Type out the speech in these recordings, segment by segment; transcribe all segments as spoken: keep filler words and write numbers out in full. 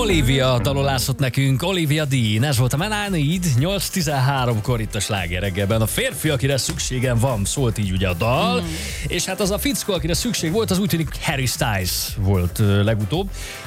Olivia dalolászott nekünk, Olivia Dean, ez volt a Man I Need, nyolc tizenháromkor itt a Sláger reggelben. A férfi, akire szükségem van, szólt így ugye a dal, mm. és hát az a fickó, akire szükség volt, az úgy tűnik Harry Styles volt uh, legutóbb.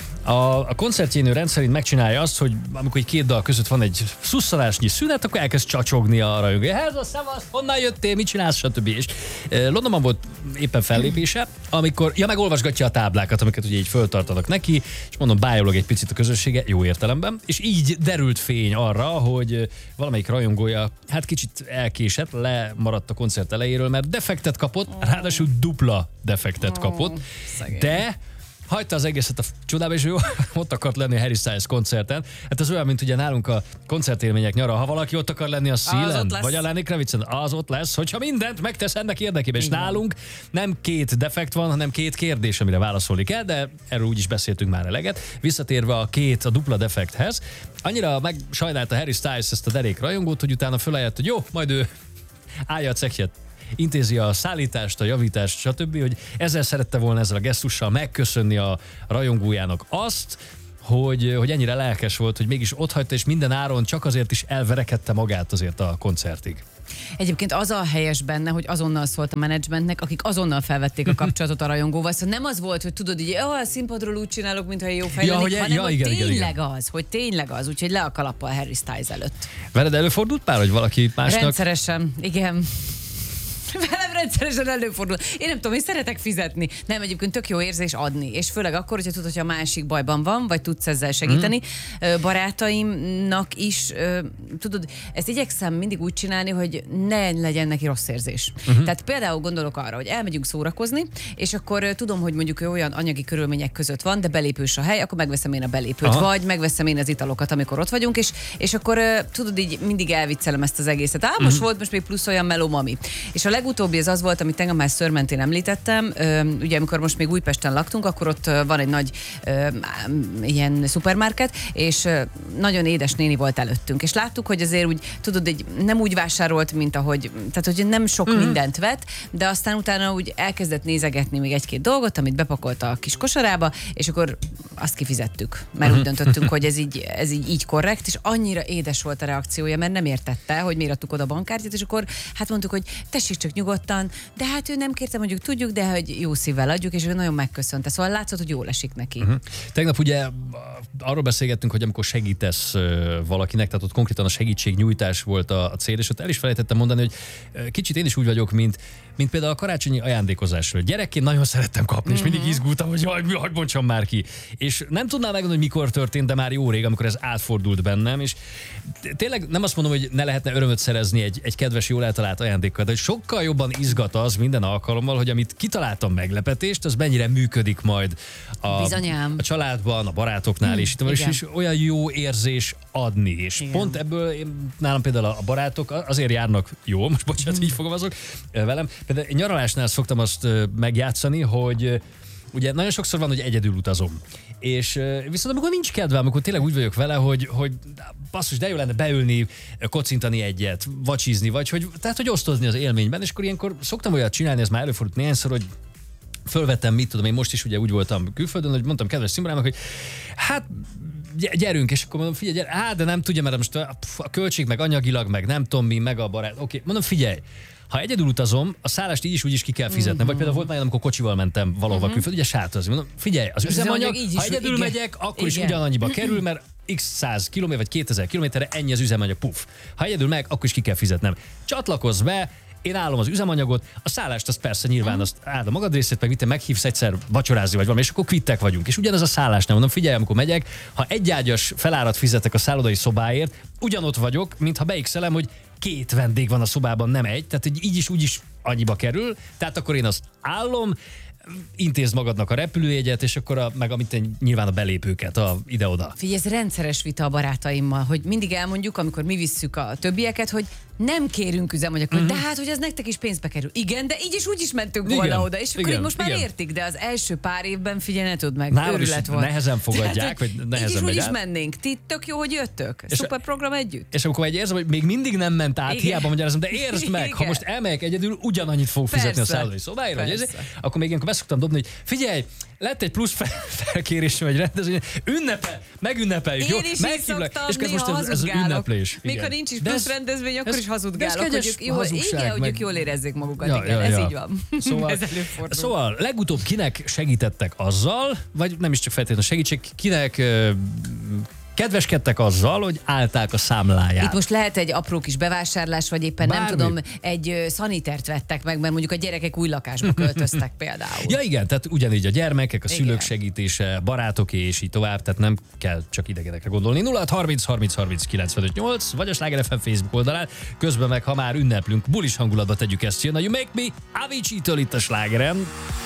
A, a koncertjén ő rendszerint megcsinálja azt, hogy amikor egy két dal között van egy szusszanásnyi szünet, akkor elkezd csacsogni a rajongó. Ez a szevasz, honnan jöttél, mit csinálsz, stb. És e, Londonban volt éppen fellépése, amikor, ja, meg olvasgatja a táblákat, amiket ugye így föltartanak neki, és mondom, bájolog egy picit a közönsége, jó értelemben, és így derült fény arra, hogy valamelyik rajongója hát kicsit elkésett, lemaradt a koncert elejéről, mert defektet kapott, ráadásul dupla defektet kapott, de hagyta az egészet a csodába, és ő ott akart lenni a Harry Styles koncerten. Hát ez olyan, mint ugye nálunk a koncertélmények nyara. Ha valaki ott akar lenni a Sealand, vagy a Lenny Kravicen, az ott lesz, hogyha mindent megtesz ennek érdekében. És nálunk nem két defekt van, hanem két kérdés, amire válaszolni kell, de erről úgy is beszéltünk már eleget. Visszatérve a két, a dupla defekthez, annyira megsajnálta Harry Styles ezt a derék rajongót, hogy utána fölállt, hogy jó, majd ő állja a cekjet, intézi a szállítást, a javítást, stb., hogy ezzel szerette volna ezzel a gesztussal megköszönni a rajongójának azt, hogy, hogy ennyire lelkes volt, hogy mégis otthagyta, és minden áron csak azért is elverekedte magát azért a koncertig. Egyébként az a helyes benne, hogy azonnal szólt a menedzsmentnek, akik azonnal felvették a kapcsolatot a rajongóval. Szóval nem az volt, hogy tudod, hogy jó, a színpadról úgy csinálok, mintha jó fej lennék, ja, hanem ja, hogy igen, tényleg igen, igen. az, hogy tényleg az, úgyhogy le a kalappal Harry Styles előtt. Veled előfordult pár, hogy valaki másnak... Rendszeresen, igen. Velem rendszeresen előfordul. Én nem tudom, én szeretek fizetni. Nem, egyébként tök jó érzés adni. És főleg akkor, hogyha tudod, hogy a másik bajban van, vagy tudsz ezzel segíteni. Mm. Barátaimnak is, tudod, ezt igyekszem mindig úgy csinálni, hogy ne legyen neki rossz érzés. Mm-hmm. Tehát például gondolok arra, hogy elmegyünk szórakozni, és akkor tudom, hogy mondjuk olyan anyagi körülmények között van, de belépős a hely, akkor megveszem én a belépőt, aha, vagy megveszem én az italokat, amikor ott vagyunk, és, és akkor tudod, így mindig elviccelem ezt az egészet. Á, most mm-hmm. volt most még plusz olyan meló mami. És a legutóbbi az az volt, amit tegnap már szörmentén említettem. Ugye amikor most még Újpesten laktunk, akkor ott van egy nagy ö, ilyen szupermarket, és nagyon édes néni volt előttünk. És láttuk, hogy azért úgy, tudod, egy, nem úgy vásárolt, mint ahogy, tehát hogy nem sok mm. mindent vett, de aztán utána úgy elkezdett nézegetni még egy-két dolgot, amit bepakolta a kis kosarába, és akkor azt kifizettük. Mert mm. úgy döntöttünk, hogy ez így, ez így, így korrekt, és annyira édes volt a reakciója, mert nem értette, hogy miért adtuk oda a bankkártyát, és akkor hát mondtuk, hogy tessék csak nyugodtan, de hát ő nem kérte, mondjuk tudjuk, de hogy jó szívvel adjuk, és ő nagyon megköszönte. Szóval látszott, hogy jól esik neki. Uh-huh. Tegnap ugye arról beszélgettünk, hogy amikor segítesz valakinek, tehát ott konkrétan a segítségnyújtás volt a, a cél, és ott el is felejtettem mondani, hogy kicsit én is úgy vagyok, mint, mint például a karácsonyi ajándékozásról. Gyerekként nagyon szerettem kapni, uh-huh. és mindig izgultam, hogy jaj, hogy bontsam már ki. És nem tudnám megmondani, hogy mikor történt, de már jó rég, amikor ez átfordult bennem, és tényleg nem azt mondom, hogy ne lehetne örömöt szerezni egy, egy kedves, jól eltalált ajándékkal, de sokkal jobban izgat az minden alkalommal, hogy amit kitaláltam meglepetést, az mennyire működik majd a, a családban, a barátoknál hmm, is. És, és olyan jó érzés adni. És igen. pont ebből én, nálam például a barátok azért járnak jó, most bocsánat, hmm. így fogalmazok velem. Például nyaralásnál szoktam azt megjátszani, hogy ugye nagyon sokszor van, hogy egyedül utazom. És viszont amikor nincs kedvem, amikor tényleg úgy vagyok vele, hogy, hogy basszus, de jó lenne beülni, kocintani egyet, vacsizni, vagy hogy, tehát, hogy osztozni az élményben, és akkor ilyenkor szoktam olyat csinálni, ez már előfordult néhányszor, hogy fölvettem, mit tudom, én most is ugye úgy voltam külföldön, hogy mondtam kedves Szimrának, hogy hát gyerünk, és akkor mondom, figyelj, gyere, hát de nem tudja, mert most a, a költség, meg anyagilag, meg nem tudom mi, meg a barát, oké, okay. mondom, figyelj, ha egyedül utazom, a szállást így is úgy is ki kell fizetnem. Mm-hmm. Vagy például volt már, amikor kocsival mentem valahova mm-hmm. külföldön, ugye sátrazni. Mondom, figyelj, az üzemanyag, ha egyedül igen. megyek, akkor igen. is ugyanannyiba kerül, mert x száz kilométer vagy kétezer kilométerre ennyi az üzemanyag, puff. Ha egyedül meg, akkor is ki kell fizetnem. Csatlakozz be, én állom az üzemanyagot, a szállást azt persze nyilván azt áld a magad részét, meg mit te meghívsz egyszer vacsorázni vagy valami, és akkor kvittek vagyunk. És ugyanaz a szállásnál mondom, figyelj, amikor megyek, ha egy ágyas felárat fizetek a szállodai szobáért, ugyanott vagyok, mintha beixelem, hogy két vendég van a szobában, nem egy, tehát így is úgy is annyiba kerül, tehát akkor én azt állom, intézd magadnak a repülőjegyet, és akkor a, meg amit nyilván a belépőket a, ide-oda. Figyelj, ez rendszeres vita a barátaimmal, hogy mindig elmondjuk, amikor mi visszük a többieket, hogy nem kérünk üzemanyagot, uh-huh. de hát, hogy ez nektek is pénzbe kerül. Igen, de így is úgy is mentünk volna igen, oda, és igen, akkor így most már igen. értik, de az első pár évben figyelj, ne tudd meg, nálam őrület volt. Nehezen fogadják, tehát, vagy nehezen így is úgy is mennénk. Ti tök jó, hogy jöttök. És szuper program együtt. És amikor egy érzem, hogy még mindig nem ment át, igen. hiába magyarázom, de értsd meg, igen. ha most elmegyek egyedül, ugyanannyit fog fizetni a szállodai szobáért, vagy ez, akkor még ilyenkor beszoktam dobni, hogy figyelj, lett egy plusz fel, felkérésem egy rendezvény, ünnepe, megünnepeljük, jó? Én is így szoktam, és néha most ez, ez ünneplés. Még ha nincs is plusz rendezvény, akkor ez, is hazudgálok, hogy ők jól, hazugság, igen, hogy meg... ők jól érezzék magukat, ja, igen, ja, ez ja. így van. Szóval, ez előfordul. Szóval legutóbb kinek segítettek azzal, vagy nem is csak feltétlenül segítség, kinek uh, kedveskedtek azzal, hogy állták a számláját. Itt most lehet egy apró kis bevásárlás, vagy éppen Bármi. nem tudom, egy ö, szanitert vettek meg, mert mondjuk a gyerekek új lakásba költöztek például. Ja igen, tehát ugyanígy a gyermekek, a szülők Igen. segítése, barátoké és így tovább, tehát nem kell csak idegenekre gondolni. nulla hat harminc harminc harminc kilencvenöt nyolc vagy a Sláger ef em Facebook oldalán. Közben meg, ha már ünneplünk, bulis hangulatba tegyük ezt, jön a You Make Me Avicii-től itt a Slágeren.